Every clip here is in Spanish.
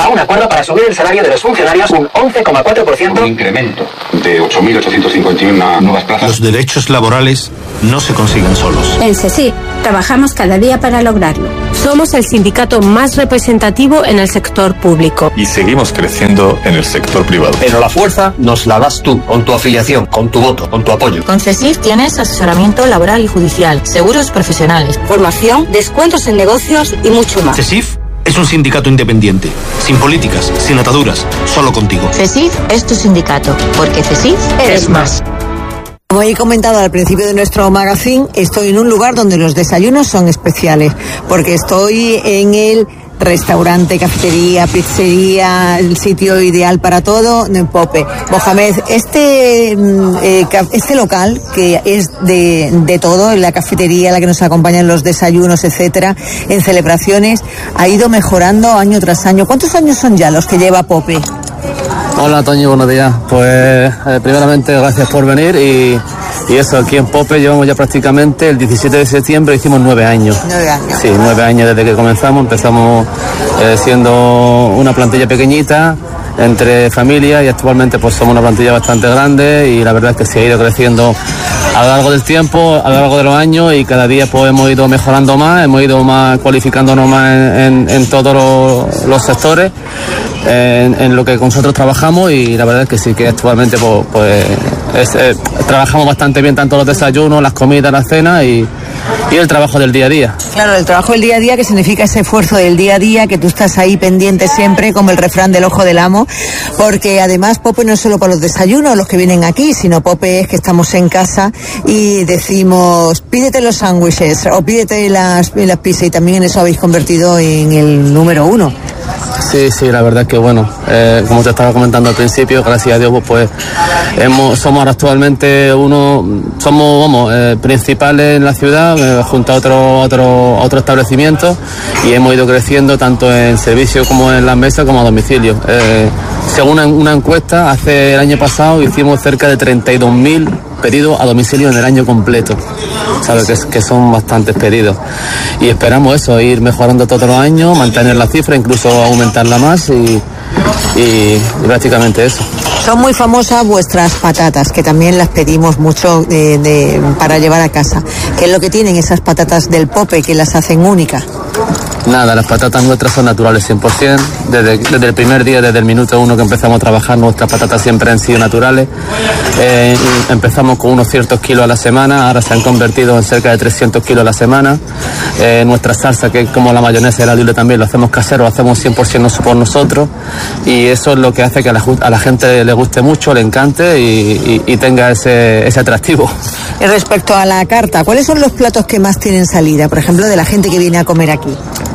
a un acuerdo para subir el salario de los funcionarios un 11,4%. Un incremento de 8.851 nuevas plazas. Los derechos laborales no se consiguen solos. En CESIF trabajamos cada día para lograrlo. Somos el sindicato más representativo en el sector público. Y seguimos creciendo en el sector privado. Pero la fuerza nos la das tú, con tu afiliación, con tu voto, con tu apoyo. Con CESIF tienes asesoramiento laboral y judicial, seguros profesionales, formación, descuentos en negocios y mucho más. CESIF es un sindicato independiente, sin políticas, sin ataduras, solo contigo. CESIF es tu sindicato, porque CESIF eres más. Como he comentado al principio de nuestro magazine, estoy en un lugar donde los desayunos son especiales, porque estoy en el restaurante, cafetería, pizzería, el sitio ideal para todo, en Pope. Mohamed, este local, que es de todo, la cafetería, la que nos acompaña en los desayunos, etcétera, en celebraciones, ha ido mejorando año tras año. ¿Cuántos años son ya los que lleva Pope? Hola Toño, buenos días. Pues primeramente gracias por venir y eso, aquí en Pope llevamos ya prácticamente el 17 de septiembre, hicimos 9 años. 9 años. Sí, 9 años desde que empezamos siendo una plantilla pequeñita entre familias y actualmente pues somos una plantilla bastante grande y la verdad es que se ha ido creciendo a lo largo del tiempo, a lo largo de los años y cada día pues hemos ido mejorando más, hemos ido más cualificándonos más en todos los sectores. En lo que nosotros trabajamos y la verdad es que sí que actualmente trabajamos bastante bien tanto los desayunos, las comidas, las cenas y el trabajo del día a día. Claro, el trabajo del día a día que significa ese esfuerzo del día a día, que tú estás ahí pendiente siempre como el refrán del ojo del amo, porque además Pope no es solo para los desayunos los que vienen aquí, sino Pope es que estamos en casa y decimos pídete los sándwiches o pídete las pizzas y también en eso habéis convertido en el número 1. Sí, la verdad es que bueno, como te estaba comentando al principio, gracias a Dios pues somos ahora actualmente principales en la ciudad junto a otro establecimiento y hemos ido creciendo tanto en servicio como en las mesas como a domicilio. Según una encuesta, el año pasado hicimos cerca de 32.000 pedidos a domicilio en el año completo. Sabes que son bastantes pedidos y esperamos eso, ir mejorando todos los años, mantener la cifra, incluso aumentarla más y prácticamente eso. Son muy famosas vuestras patatas, que también las pedimos mucho para llevar a casa. ¿Qué es lo que tienen esas patatas del Pope que las hacen únicas? Nada, las patatas nuestras son naturales 100%. Desde el primer día, desde el minuto 1 que empezamos a trabajar, nuestras patatas siempre han sido naturales. Empezamos con unos ciertos kilos a la semana, ahora se han convertido en cerca de 300 kilos a la semana. Nuestra salsa, que es como la mayonesa y el alioli también, lo hacemos casero, lo hacemos 100% por nosotros. Y eso es lo que hace que a la gente le guste mucho, le encante y tenga ese atractivo. Y respecto a la carta, ¿cuáles son los platos que más tienen salida, por ejemplo, de la gente que viene a comer aquí?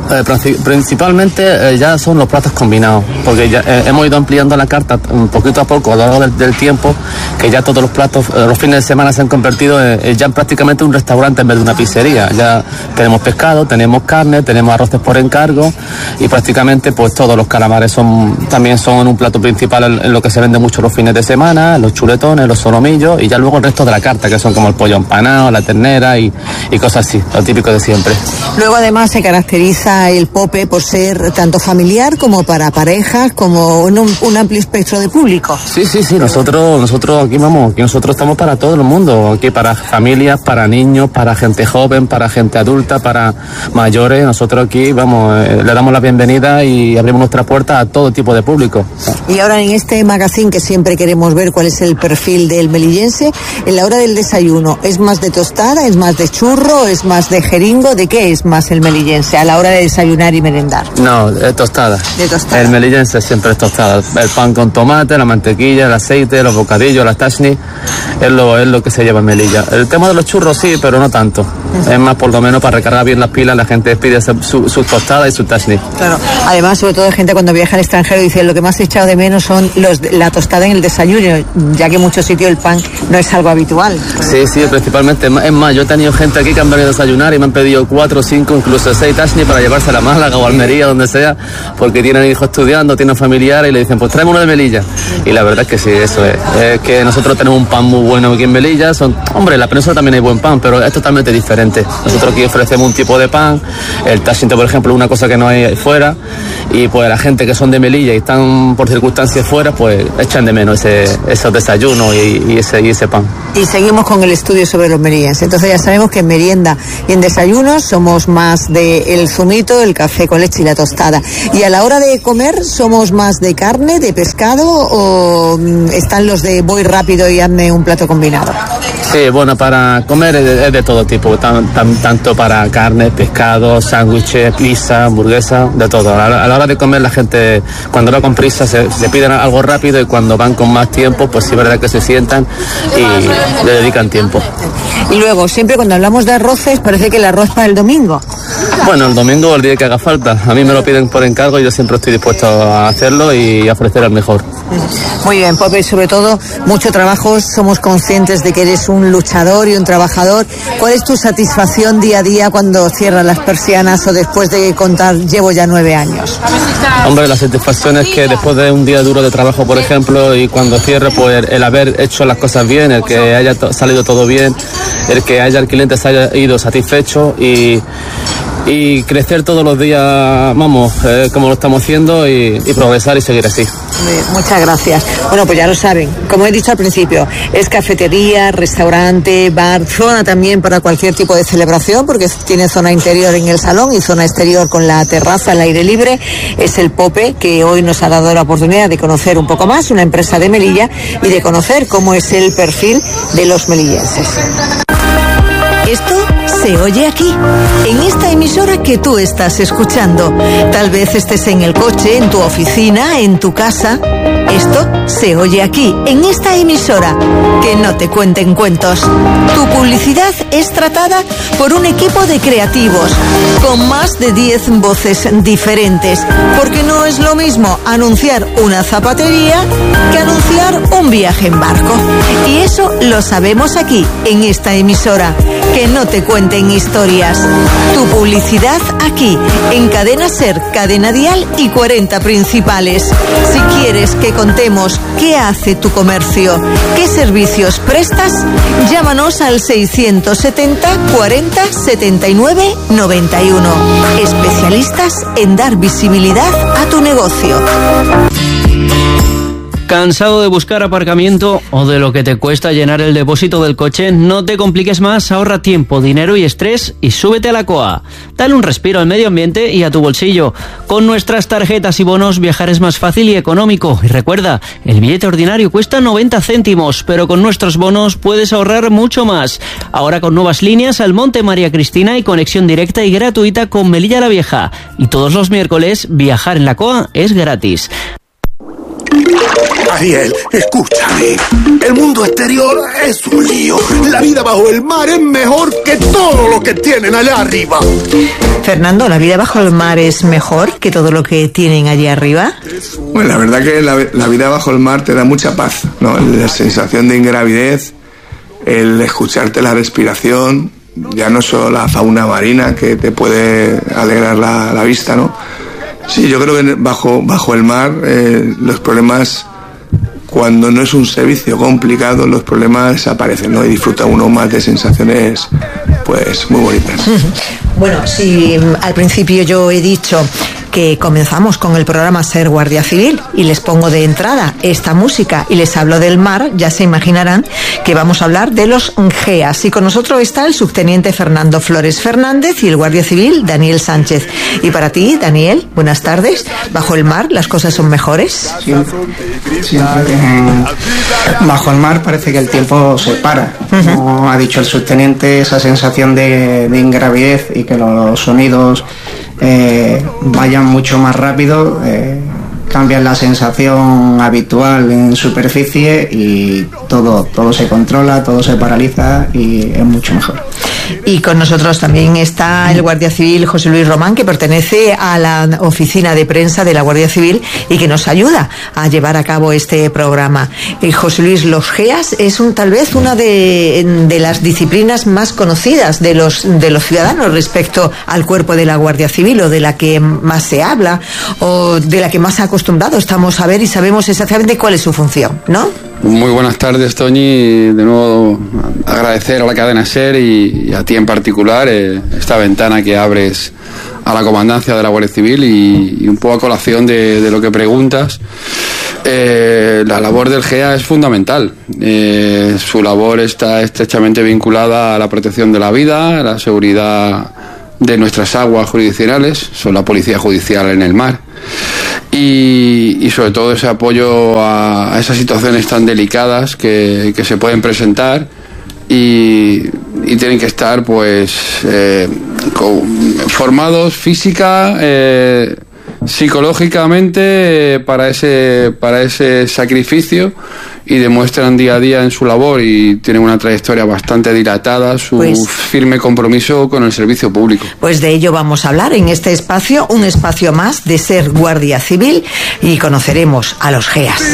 Principalmente ya son los platos combinados, porque ya hemos ido ampliando la carta poquito a poco a lo largo del tiempo, que ya todos los platos los fines de semana se han convertido ya en prácticamente un restaurante en vez de una pizzería. Ya tenemos pescado, tenemos carne, tenemos arroces por encargo y prácticamente pues todos los calamares también son un plato principal en lo que se vende mucho los fines de semana, los chuletones, los solomillos y ya luego el resto de la carta, que son como el pollo empanado, la ternera y cosas así, lo típico de siempre. Luego además se caracteriza el Pope por ser tanto familiar como para parejas, como un amplio espectro de público. Sí, nosotros aquí nosotros estamos para todo el mundo, aquí para familias, para niños, para gente joven, para gente adulta, para mayores. Nosotros aquí le damos la bienvenida y abrimos nuestra puerta a todo tipo de público. Y ahora en este magazine que siempre queremos ver cuál es el perfil del melillense, en la hora del desayuno, ¿es más de tostada, es más de churro, es más de jeringo? ¿De qué es más el melillense a la hora de desayunar y merendar? No, es tostada. De tostada. El melillense siempre es tostada. El pan con tomate, la mantequilla, el aceite, los bocadillos, las tashni, es lo que se lleva en Melilla. El tema de los churros sí, pero no tanto. Es más por lo menos para recargar bien las pilas, la gente pide su tostada y su tashni. Claro, además sobre todo gente cuando viaja al extranjero dice lo que más he echado de menos son la tostada en el desayuno, ya que en muchos sitios el pan no es algo habitual. Sí, principalmente. Es más, yo he tenido gente aquí que han venido a desayunar y me han pedido 4, 5, incluso 6 tashni para llevarse a la Málaga o Almería, donde sea, porque tienen hijos estudiando, tienen familiares y le dicen, pues tráeme uno de Melilla. Y la verdad es que sí, eso es que nosotros tenemos un pan muy bueno aquí en Melilla. Hombre, en la península también hay buen pan, pero es totalmente diferente. Nosotros aquí ofrecemos un tipo de pan, el tashni, por ejemplo, una cosa que no hay fuera, y pues la gente que son de Melilla y están por circunstancias fuera, pues echan de menos esos desayunos y ese pan. Y seguimos con el estudio sobre los melillenses. Entonces ya sabemos que en merienda y en desayunos somos más del zumito, el café con leche y la tostada. Y a la hora de comer, ¿somos más de carne, de pescado o están los de voy rápido y hazme un plato combinado? Sí, bueno, para comer es de todo tipo, tanto para carne, pescado, sándwiches, pizza, hamburguesa, de todo. A la hora de comer la gente, cuando va con prisa, se piden algo rápido, y cuando van con más tiempo, pues sí es verdad que se sientan y le dedican tiempo. Y luego, siempre cuando hablamos de arroces, parece que el arroz para el domingo. Bueno, el domingo o el día que haga falta. A mí me lo piden por encargo y yo siempre estoy dispuesto a hacerlo y a ofrecer el mejor. Muy bien, Pope, sobre todo, mucho trabajo. Somos conscientes de que eres un luchador y un trabajador. ¿Cuál es tu satisfacción día a día cuando cierras las persianas o después de contar, llevo ya 9 años? Hombre, la satisfacción es que después de un día duro de trabajo, por ejemplo, y cuando cierre, pues el haber hecho las cosas bien, el que haya salido todo bien, el que el cliente se haya ido satisfecho y crecer todos los días, vamos, como lo estamos haciendo y progresar y seguir así. Muchas gracias. Bueno, pues ya lo saben, como he dicho al principio, es cafetería, restaurante, bar, zona también para cualquier tipo de celebración, porque tiene zona interior en el salón y zona exterior con la terraza al aire libre. Es el Pope, que hoy nos ha dado la oportunidad de conocer un poco más, una empresa de Melilla, y de conocer cómo es el perfil de los melillenses. Esto se oye aquí, en esta emisora que tú estás escuchando. Tal vez estés en el coche, en tu oficina, en tu casa. Esto se oye aquí, en esta emisora. Que no te cuenten cuentos. Tu publicidad es tratada por un equipo de creativos, con más de 10 voces diferentes. Porque no es lo mismo anunciar una zapatería que anunciar un viaje en barco. Y eso lo sabemos aquí, en esta emisora. Que no te cuenten historias. Tu publicidad aquí, en Cadena Ser, Cadena Dial y 40 Principales. Si quieres que contemos qué hace tu comercio, qué servicios prestas, llámanos al 670 40 79 91. Especialistas en dar visibilidad a tu negocio. ¿Cansado de buscar aparcamiento o de lo que te cuesta llenar el depósito del coche? No te compliques más, ahorra tiempo, dinero y estrés y súbete a la COA. Dale un respiro al medio ambiente y a tu bolsillo. Con nuestras tarjetas y bonos viajar es más fácil y económico. Y recuerda, el billete ordinario cuesta 90 céntimos, pero con nuestros bonos puedes ahorrar mucho más. Ahora con nuevas líneas al Monte María Cristina y conexión directa y gratuita con Melilla la Vieja. Y todos los miércoles, viajar en la COA es gratis. Ariel, escúchame. El mundo exterior es un lío. La vida bajo el mar es mejor que todo lo que tienen allá arriba. Fernando, ¿la vida bajo el mar es mejor que todo lo que tienen allá arriba? Bueno, la verdad que la vida bajo el mar te da mucha paz, ¿no? La sensación de ingravidez, el escucharte la respiración, ya no solo la fauna marina que te puede alegrar la vista, ¿no? Sí, yo creo que bajo el mar los problemas, cuando no es un servicio complicado, los problemas desaparecen, ¿no? Y disfruta uno más de sensaciones, pues, muy bonitas. Bueno, si al principio yo he dicho que comenzamos con el programa Ser Guardia Civil y les pongo de entrada esta música y les hablo del mar, ya se imaginarán que vamos a hablar de los GEAS. Y con nosotros está el subteniente Fernando Flores Fernández y el guardia civil Daniel Sánchez. Y para ti, Daniel, buenas tardes. ¿Bajo el mar las cosas son mejores? Siempre bajo el mar parece que el tiempo se para. Como ha dicho el subteniente, esa sensación de ingravidez y que los sonidos vayan mucho más rápido, cambian la sensación habitual en superficie y todo se controla, todo se paraliza y es mucho mejor. Y con nosotros también está el guardia civil José Luis Román, que pertenece a la oficina de prensa de la Guardia Civil y que nos ayuda a llevar a cabo este programa. José Luis, los GEAS es tal vez una de las disciplinas más conocidas de los ciudadanos respecto al cuerpo de la Guardia Civil, o de la que más se habla, o de la que más acostumbrados estamos a ver y sabemos exactamente cuál es su función, ¿no? Muy buenas tardes, Toñi. De nuevo agradecer a la cadena SER y a ti en particular esta ventana que abres la comandancia de la Guardia Civil y un poco a colación de lo que preguntas. La labor del GEA es fundamental. Su labor está estrechamente vinculada a la protección de la vida, a la seguridad de nuestras aguas jurisdiccionales, son la policía judicial en el mar, y sobre todo ese apoyo a esas situaciones tan delicadas que se pueden presentar y tienen que estar pues formados física, psicológicamente para ese sacrificio, y demuestran día a día en su labor y tienen una trayectoria bastante dilatada su firme compromiso con el servicio público. Pues de ello vamos a hablar en este espacio, un espacio más de Ser Guardia Civil, y conoceremos a los GEAs.